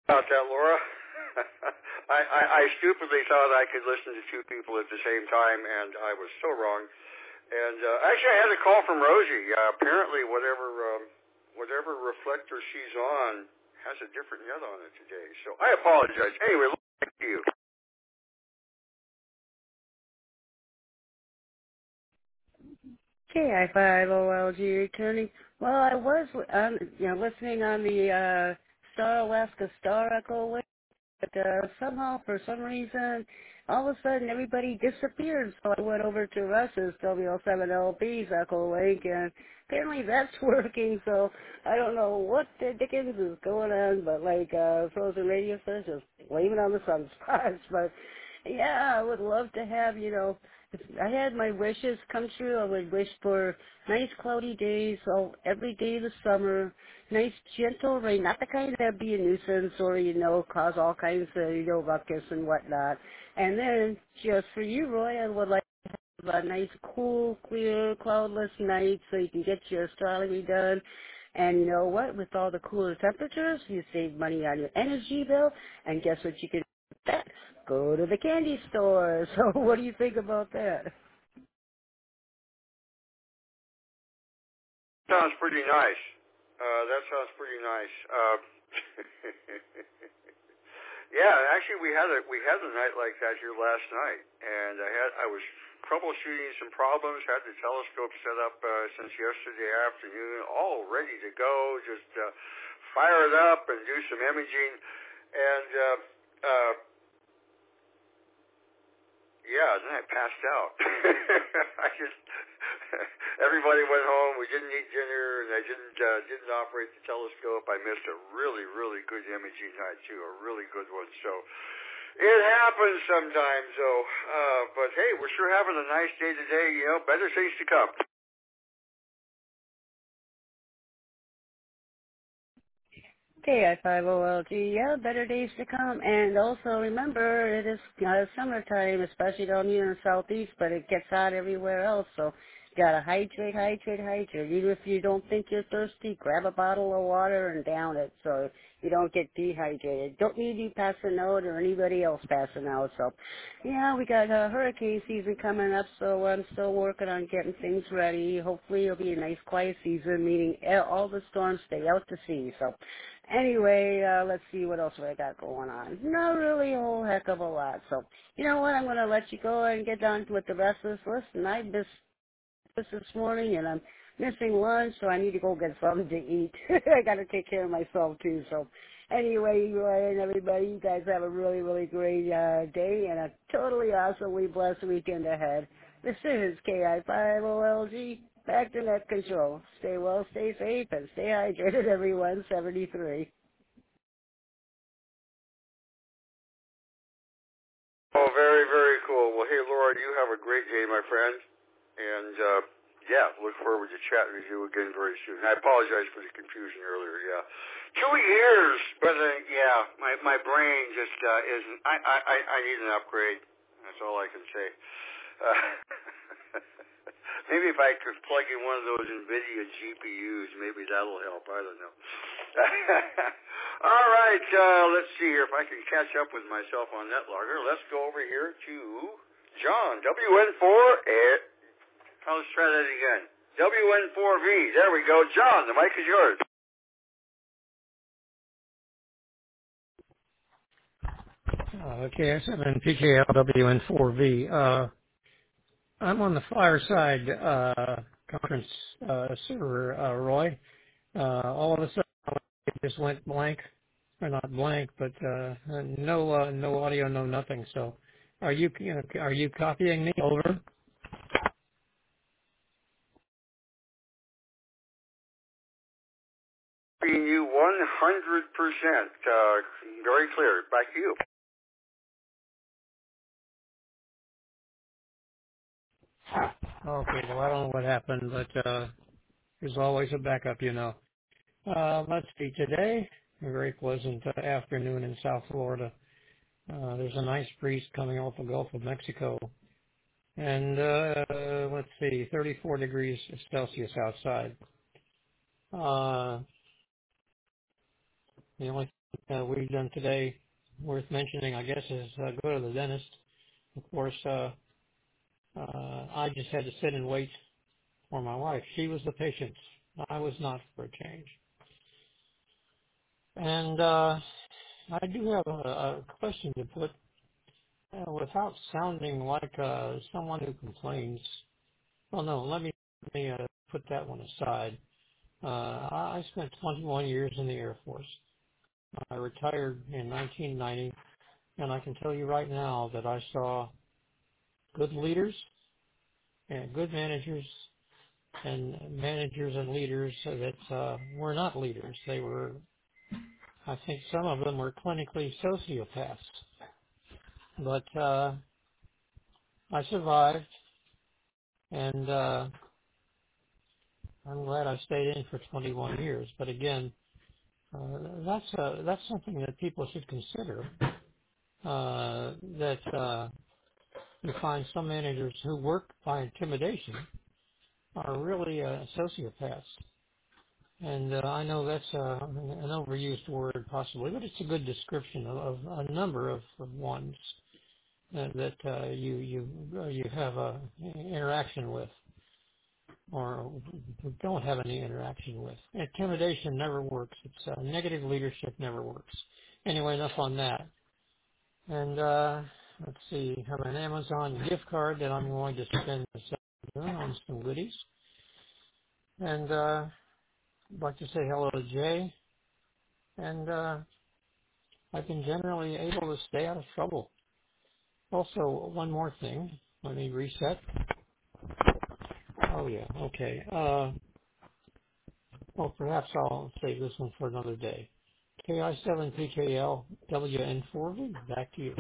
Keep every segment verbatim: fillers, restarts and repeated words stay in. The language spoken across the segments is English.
About that, Laura. I, I, I stupidly thought I could listen to two people at the same time, and I was so wrong. And uh, actually, I had a call from Rosie. Uh, apparently, whatever um, whatever reflector she's on has a different net on it today. So I apologize. Anyway, thank you. K I five O L G returning. Well, I was um, you know, listening on the uh, Star Alaska Star Echo wave, but uh, somehow, for some reason, all of a sudden everybody disappeared. So I went over to Russ's W L seven L B's Echo Link, and apparently that's working. So I don't know what the dickens is going on, but like uh, Frozen Radio says, just blame it on the sunspots. But yeah, I would love to have, you know, if I had my wishes come true, I would wish for nice cloudy days, so every day of the summer, nice gentle rain, not the kind that'd be a nuisance or, you know, cause all kinds of, you know, ruckus and whatnot. And then, just for you, Roy, I would like to have a nice, cool, clear, cloudless night so you can get your astronomy done. And you know what? With all the cooler temperatures, you save money on your energy bill. And guess what you can do with that? Go to the candy store. So what do you think about that? Sounds pretty nice. Uh, that sounds pretty nice. Uh, yeah, actually, we had a we had a night like that here last night, and I had I was troubleshooting some problems. Had the telescope set up uh, since yesterday afternoon, all ready to go. Just uh, fire it up and do some imaging, and uh, uh, yeah, then I passed out. I just everybody went home. We didn't eat dinner, and I didn't uh, didn't operate the telescope. I missed a really really good imaging night too, a really good one. So it happens sometimes. So, uh, but hey, we're sure having a nice day today. You know, better things to come. K I five O L G, yeah, better days to come. And also remember, it is uh, summertime, especially down here in the southeast, but it gets hot everywhere else. So you gotta hydrate, hydrate, hydrate. Even if you don't think you're thirsty, grab a bottle of water and down it so you don't get dehydrated. Don't need you passing out or anybody else passing out. So yeah, we got uh, hurricane season coming up, so I'm still working on getting things ready. Hopefully it'll be a nice quiet season, meaning all the storms stay out to sea. So anyway, uh, let's see what else I got going on. Not really a whole heck of a lot. So, you know what? I'm going to let you go and get down with the rest of this list. And I missed this this morning, and I'm missing lunch, so I need to go get something to eat. I got to take care of myself, too. So, anyway, Roy and everybody, you guys have a really, really great uh, day and a totally awesomely blessed weekend ahead. This is K I five O L G. Back to net control. Stay well, stay safe, and stay hydrated, everyone. seventy-three. Oh, very very cool. Well, hey Laura, you have a great day, my friend, and uh, yeah, look forward to chatting with you again very soon. I apologize for the confusion earlier. Yeah, two years, but uh, yeah, my my brain just uh, isn't. I, I I I need an upgrade. That's all I can say. Uh, maybe if I could plug in one of those NVIDIA G P Us, maybe that'll help. I don't know. All right, uh, let's see here if I can catch up with myself on NetLogger. Let's go over here to John, W N four. Eh, let's try that again. W N four V. There we go. John, the mic is yours. Uh, K S M and P K L W N four V. Uh, I'm on the Fireside uh, conference uh, server, uh, Roy. Uh, all of a sudden, it just went blank, or not blank, but uh, no, uh, no audio, no nothing. So, are you, you know, are you copying me over? Being you one hundred percent. Uh, very clear. Back to you. Okay, well, I don't know what happened, but uh, there's always a backup, you know. Uh, let's see. Today, a very pleasant uh, afternoon in South Florida. Uh, there's a nice breeze coming off the Gulf of Mexico. And uh, let's see, thirty-four degrees Celsius outside. Uh, The only thing uh, we've done today worth mentioning, I guess, is uh, go to the dentist. Of course, uh, uh, I just had to sit and wait for my wife. She was the patient. I was not, for a change. And uh, I do have a, a question to put, uh, without sounding like uh, someone who complains. Well, no, let me, let me uh, put that one aside. Uh, I I spent twenty-one years in the Air Force. I retired in nineteen ninety, and I can tell you right now that I saw good leaders and good managers and managers and leaders that uh, were not leaders. They were, I think some of them were clinically sociopaths. But uh, I survived, and uh, I'm glad I stayed in for twenty-one years. But again, uh, that's uh, that's something that people should consider. Uh, that uh, you find some managers who work by intimidation are really uh, sociopaths. And uh, I know that's uh, an overused word possibly, but it's a good description of, of a number of, of ones uh, that uh, you you uh, you have a interaction with, or don't have any interaction with. Intimidation never works. It's uh, negative leadership never works. Anyway, enough on that. And uh, let's see, I have an Amazon gift card that I'm going to spend this afternoon on some goodies. And uh, I'd like to say hello to Jay. And uh, I've been generally able to stay out of trouble. Also, one more thing. Let me reset. Oh, yeah, okay. Uh, well, perhaps I'll save this one for another day. K I seven P K L W N four V, back to you.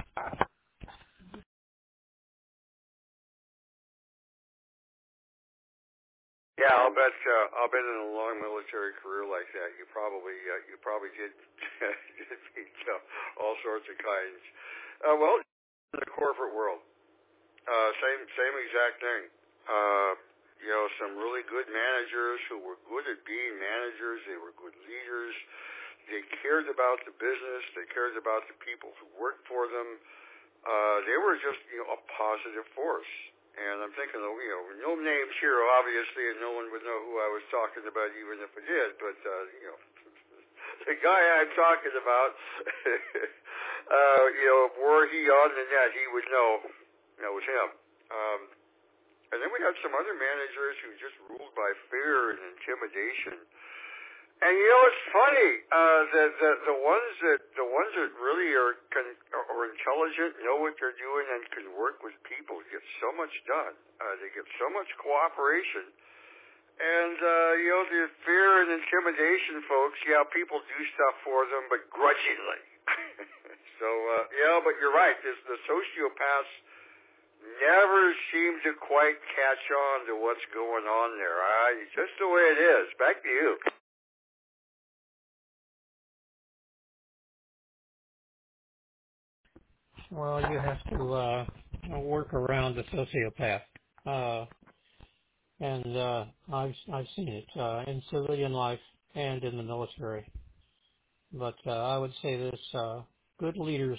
Yeah, I'll bet. Uh, I'll bet in a long military career like that, you probably uh, you probably did did meet uh, all sorts of kinds. Uh, well, in the corporate world, uh, same same exact thing. Uh, you know, some really good managers who were good at being managers. They were good leaders. They cared about the business. They cared about the people who worked for them. Uh, they were just, you know, a positive force. And I'm thinking, of, you know, no names here, obviously, and no one would know who I was talking about, even if I did. But, uh, you know, the guy I'm talking about, uh, you know, were he on the net, he would know that was him. Um, and then we had some other managers who just ruled by fear and intimidation. And you know, it's funny. Uh, the, the the ones that the ones that really are can, are intelligent, know what they're doing, and can work with people get so much done. Uh, they get so much cooperation. And uh, you know, the fear and intimidation, folks. Yeah, people do stuff for them, but grudgingly. so uh, yeah, but you're right. This, the sociopaths never seem to quite catch on to what's going on there. Uh, it's just the way it is. Back to you. Well, you have to uh, work around a sociopath. Uh, and uh, I've, I've seen it uh, in civilian life and in the military. But uh, I would say this, uh, good leaders,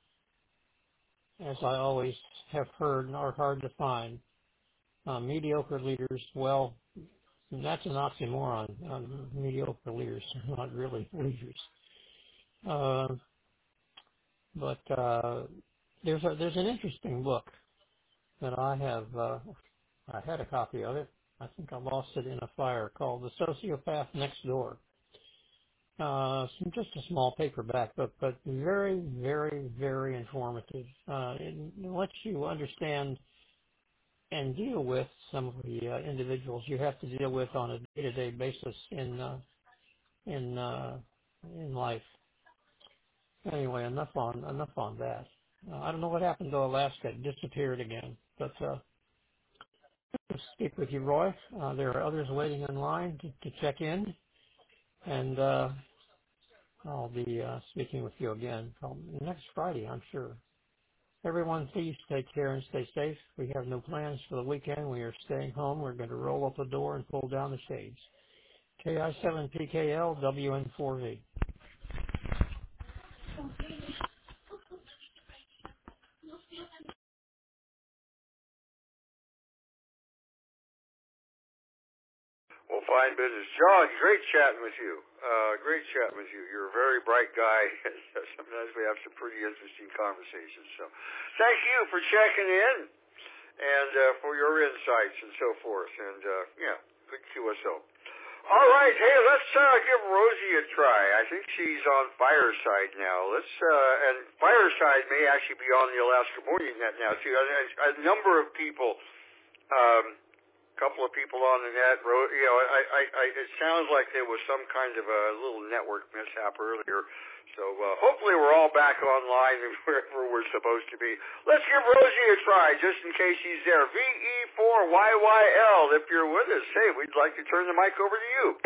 as I always have heard, are hard to find. Uh, mediocre leaders, well, that's an oxymoron. Uh, mediocre leaders are not really leaders. Uh, but uh, there's a, there's an interesting book that I have. Uh, I had a copy of it. I think I lost it in a fire, called The Sociopath Next Door. Uh, some, just a small paperback book, but very, very, very informative. Uh, it lets you understand and deal with some of the uh, individuals you have to deal with on a day-to-day basis in uh, in uh, in life. Anyway, enough on enough on that. Uh, I don't know what happened to Alaska; it disappeared again. But uh, to speak with you, Roy. Uh, there are others waiting in line to, to check in, and uh, I'll be uh, speaking with you again um, next Friday, I'm sure. Everyone, please take care and stay safe. We have no plans for the weekend. We are staying home. We're going to roll up the door and pull down the shades. K I seven P K L W N four V. fine business. John, great chatting with you. Uh, great chatting with you. You're a very bright guy. Sometimes we have some pretty interesting conversations. So thank you for checking in and uh, for your insights and so forth. And, uh, yeah, good Q S O. All right. Hey, let's uh, give Rosie a try. I think she's on Fireside now. Let's uh, and Fireside may actually be on the Alaska Morning Net now, too. A, a number of people um couple of people on the net wrote, you know, I, I, I, it sounds like there was some kind of a little network mishap earlier. So uh, hopefully we're all back online and wherever we're supposed to be. Let's give Rosie a try, just in case she's there. V E four Y Y L, if you're with us, hey, we'd like to turn the mic over to you.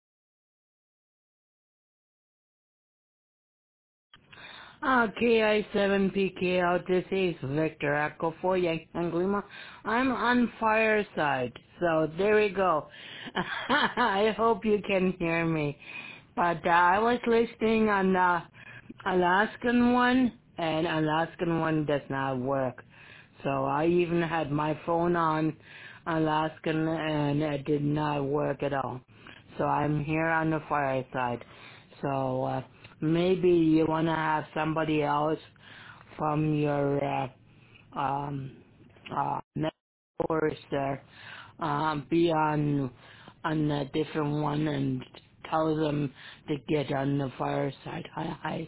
Uh, K I seven P K L, this is Victor Echo for Yankee Anglima. I'm on Fireside, so there we go. I hope you can hear me. But uh, I was listening on the Alaskan one, and Alaskan one does not work. So I even had my phone on Alaskan, and it did not work at all. So I'm here on the Fireside. So, uh, maybe you want to have somebody else from your uh, um, uh, networks there um, be on on a different one and tell them to get on the Fireside. Hi,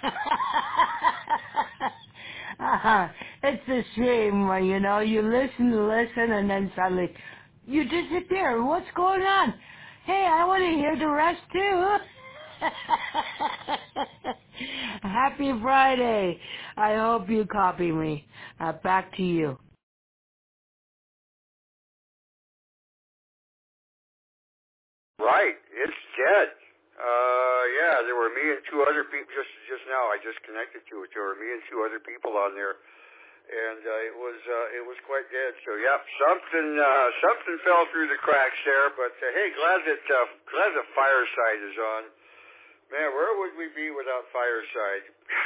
hi. uh, it's a shame when, you know, you listen, listen, and then suddenly you disappear. What's going on? Hey, I want to hear the rest too. Happy Friday. I hope you copy me. Uh, back to you. Right, it's dead. Uh, yeah, there were me and two other people just just now. I just connected to it. There were me and two other people on there, and uh, it was uh, it was quite dead. So yeah, something uh, something fell through the cracks there. But uh, hey, glad that uh, glad the Fireside is on. Man, where would we be without Fireside?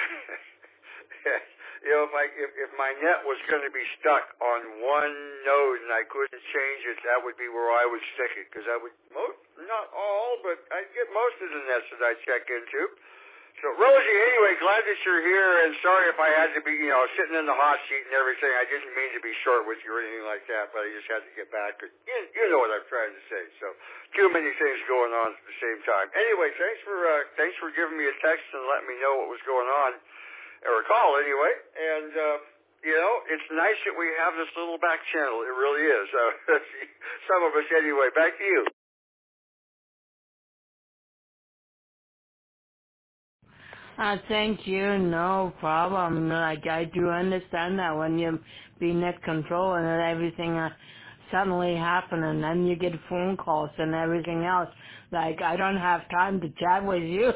You know, if I if, if my net was going to be stuck on one node and I couldn't change it, that would be where I would stick it, because I would most, not all, but I'd get most of the nets that I check into. So, Rosie, anyway, glad that you're here, and sorry if I had to be, you know, sitting in the hot seat and everything. I didn't mean to be short with you or anything like that, but I just had to get back. You, you know what I'm trying to say. So, too many things going on at the same time. Anyway, thanks for uh, thanks for giving me a text and letting me know what was going on. Or a call, anyway. And, uh, you know, it's nice that we have this little back channel. It really is. Uh, some of us, anyway. Back to you. Uh, thank you. No problem. Like, I do understand that when you be net control and everything uh, suddenly happen, and then you get phone calls and everything else. Like, I don't have time to chat with you.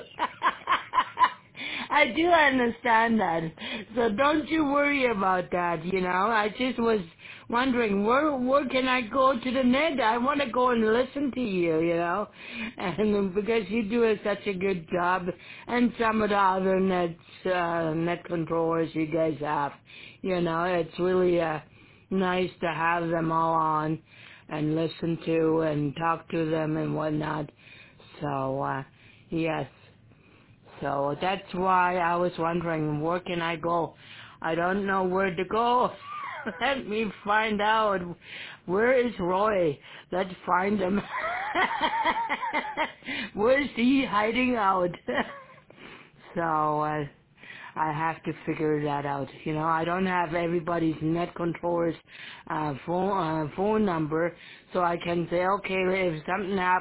I do understand that. So don't you worry about that, you know. I just was wondering, where where can I go to the net? I want to go and listen to you, you know. And because you do a, such a good job, and some of the other net, uh, net controllers you guys have, you know, it's really uh, nice to have them all on and listen to and talk to them and whatnot. So, uh, yes. So that's why I was wondering, where can I go? I don't know where to go. Let me find out. Where is Roy? Let's find him. Where's he hiding out? So uh, I have to figure that out. You know, I don't have everybody's net controller's uh, phone uh, phone number, so I can say, okay, if something happens,